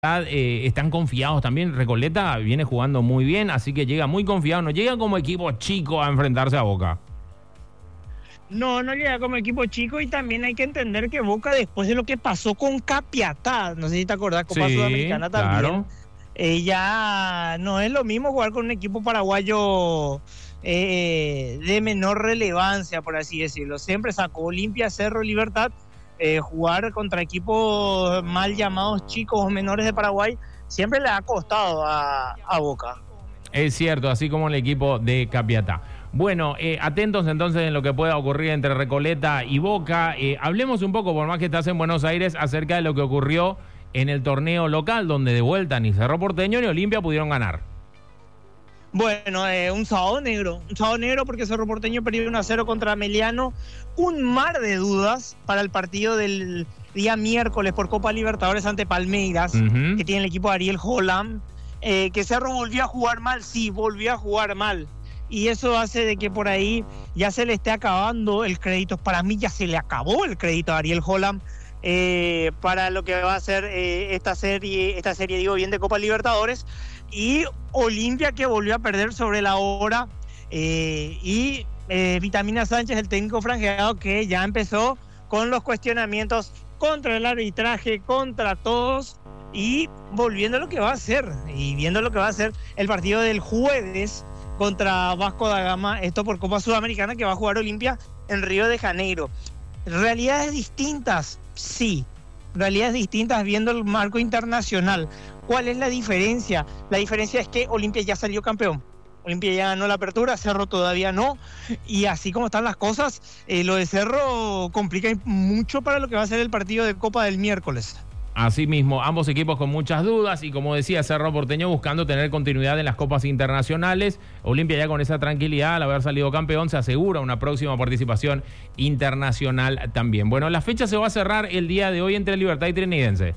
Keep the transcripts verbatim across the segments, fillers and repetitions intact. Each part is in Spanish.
Eh, están confiados también. Recoleta viene jugando muy bien, así que llega muy confiado. No llega como equipo chico a enfrentarse a Boca. No, no llega como equipo chico, y también hay que entender que Boca, después de lo que pasó con Capiatá, no sé si te acordás, Copa Sí, Sudamericana también, claro. eh, ya no es lo mismo jugar con un equipo paraguayo eh, de menor relevancia, por así decirlo. Siempre sacó Olimpia, Cerro, Libertad. Eh, jugar contra equipos mal llamados chicos o menores de Paraguay siempre le ha costado a, a Boca. Es cierto, así como el equipo de Capiatá. Bueno, eh, atentos entonces en lo que pueda ocurrir entre Recoleta y Boca. Eh, hablemos un poco, por más que estás en Buenos Aires, acerca de lo que ocurrió en el torneo local, donde de vuelta ni Cerro Porteño ni Olimpia pudieron ganar. Bueno, eh, un sábado negro, un sábado negro porque Cerro Porteño perdió uno a cero contra Meliano. Un mar de dudas para el partido del día miércoles por Copa Libertadores ante Palmeiras, uh-huh. que tiene el equipo de Ariel Holland. Eh, que Cerro volvió a jugar mal, sí, volvió a jugar mal. Y eso hace de que por ahí ya se le esté acabando el crédito. Para mí ya se le acabó el crédito a Ariel Holland eh, para lo que va a ser eh, esta serie, esta serie, digo bien, de Copa Libertadores. Y Olimpia, que volvió a perder sobre la hora, eh, y eh, Vitamina Sánchez, el técnico franjeado, que ya empezó con los cuestionamientos contra el arbitraje, contra todos, y volviendo a lo que va a hacer, y viendo lo que va a hacer el partido del jueves contra Vasco da Gama, esto por Copa Sudamericana, que va a jugar Olimpia en Río de Janeiro. Realidades distintas, sí, realidades distintas viendo el marco internacional. ¿Cuál es la diferencia? La diferencia es que Olimpia ya salió campeón. Olimpia ya ganó la apertura, Cerro todavía no. Y así como están las cosas, eh, lo de Cerro complica mucho para lo que va a ser el partido de Copa del miércoles. Así mismo, ambos equipos con muchas dudas, y como decía, Cerro Porteño buscando tener continuidad en las copas internacionales. Olimpia ya con esa tranquilidad, al haber salido campeón, se asegura una próxima participación internacional también. Bueno, la fecha se va a cerrar el día de hoy entre Libertad y Trinidense.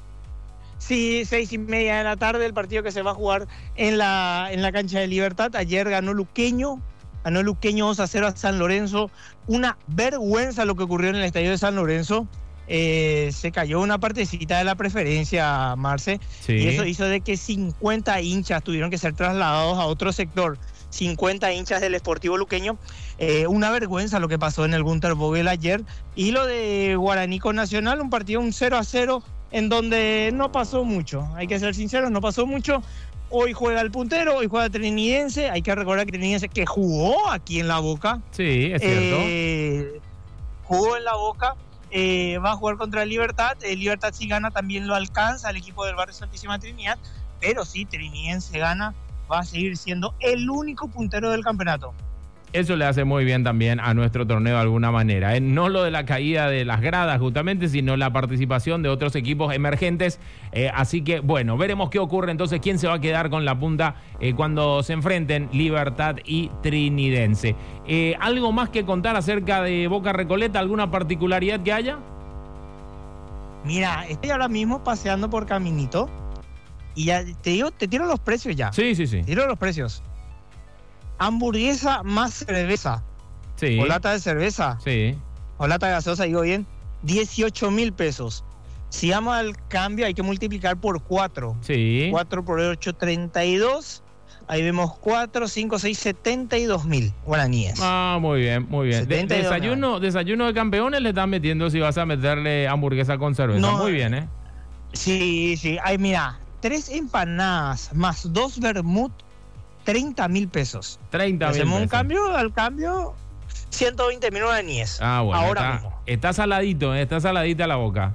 Sí, seis y media de la tarde, el partido que se va a jugar en la, en la cancha de Libertad. Ayer ganó Luqueño, ganó Luqueño dos a cero a San Lorenzo. Una vergüenza lo que ocurrió en el estadio de San Lorenzo. Eh, se cayó una partecita de la preferencia, Marce, sí. Y eso hizo de que cincuenta hinchas tuvieron que ser trasladados a otro sector. cincuenta hinchas del Sportivo Luqueño. Eh, una vergüenza lo que pasó en el Gunter Vogel ayer. Y lo de Guaraní con Nacional, un partido un cero a cero en donde no pasó mucho. Hay que ser sinceros, no pasó mucho. Hoy juega el puntero, hoy juega Trinidense. Hay que recordar que Trinidense, que jugó aquí en La Boca. Sí, es cierto. Eh, jugó en La Boca. Eh, va a jugar contra el Libertad. El Libertad, si gana, también lo alcanza el equipo del Barrio Santísima Trinidad. Pero si Trinidense gana, va a seguir siendo el único puntero del campeonato. Eso le hace muy bien también a nuestro torneo de alguna manera, ¿eh? No lo de la caída de las gradas justamente, sino la participación de otros equipos emergentes. Eh, así que, bueno, veremos qué ocurre entonces, quién se va a quedar con la punta eh, cuando se enfrenten Libertad y Trinidense. Eh, ¿Algo más que contar acerca de Boca Recoleta? ¿Alguna particularidad que haya? Mira, estoy ahora mismo paseando por Caminito y ya te digo, te tiro los precios ya. Sí, sí, sí. Te tiro los precios. Hamburguesa más cerveza. Sí. O lata de cerveza. Sí. O lata gaseosa, digo bien. dieciocho mil pesos. Si vamos al cambio, hay que multiplicar por cuatro. Sí. cuatro por ocho, treinta y dos. Ahí vemos cuatro, cinco, seis, setenta y dos mil guaraníes. Ah, muy bien, muy bien. De, desayuno, desayuno de campeones le están metiendo si vas a meterle hamburguesa con cerveza. No, muy bien, ¿eh? Sí, sí. Ay, mira, tres empanadas más dos vermut. treinta mil pesos. treinta mil Hacemos pesos. un cambio, al cambio, ciento veinte mil guaraníes. Ah, bueno. Ahora está, mismo. Está saladito, ¿eh? Está saladita la boca.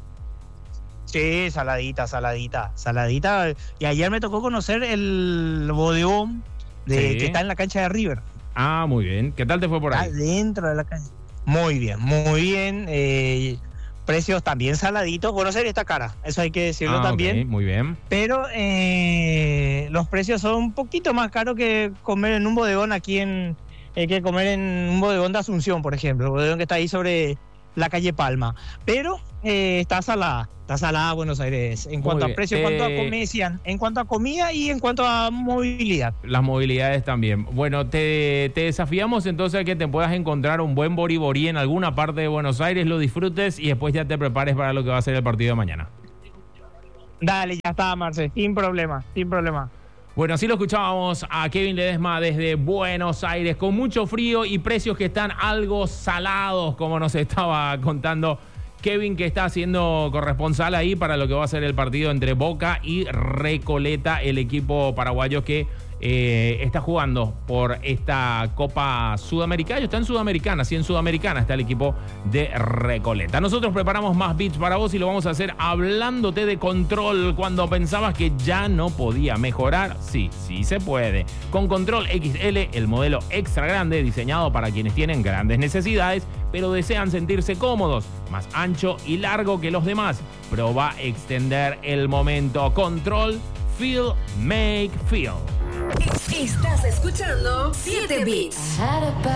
Sí, saladita, saladita, saladita. Y ayer me tocó conocer el bodegón de, sí. que está en la cancha de River. Ah, muy bien. ¿Qué tal te fue por ahí? Adentro de la cancha. Muy bien, muy bien. Eh, precios también saladitos. Conocer esta cara, eso hay que decirlo ah, también. Okay, muy bien. Pero eh, los precios son un poquito más caros que comer en un bodegón aquí en... Eh, que comer en un bodegón de Asunción, por ejemplo. El bodegón que está ahí sobre la calle Palma. Pero eh, está salada. Está salada Buenos Aires. En cuanto muy a precio, eh, en cuanto a comida, en cuanto a comida y en cuanto a movilidad. Las movilidades también. Bueno, te, te desafiamos entonces a que te puedas encontrar un buen boriborí en alguna parte de Buenos Aires, lo disfrutes y después ya te prepares para lo que va a ser el partido de mañana. Dale, ya está, Marce, sin problema, sin problema. Bueno, así lo escuchábamos a Kevin Ledesma desde Buenos Aires, con mucho frío y precios que están algo salados, como nos estaba contando Kevin, que está siendo corresponsal ahí para lo que va a ser el partido entre Boca y Recoleta, el equipo paraguayo que eh, está jugando por esta Copa Sudamericana. Está en Sudamericana, sí, en Sudamericana está el equipo de Recoleta. Nosotros preparamos más beats para vos y lo vamos a hacer hablándote de Control. Cuando pensabas que ya no podía mejorar, sí, sí se puede. Con Control X L, el modelo extra grande diseñado para quienes tienen grandes necesidades, pero desean sentirse cómodos, más ancho y largo que los demás. Proba extender el momento. Control, Feel, Make, Feel. Estás escuchando siete Bits.